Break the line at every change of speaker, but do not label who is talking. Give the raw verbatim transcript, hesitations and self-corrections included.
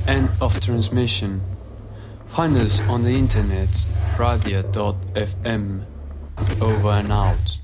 End of transmission. Find us on the internet, radia dot f m. Over and out.